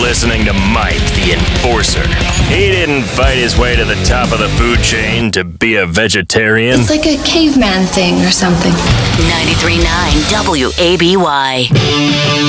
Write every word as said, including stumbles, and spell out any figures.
listening to Mike the Enforcer. He didn't fight his way to the top of the food chain to be a vegetarian. It's like a caveman thing or something. ninety-three point nine W A B Y.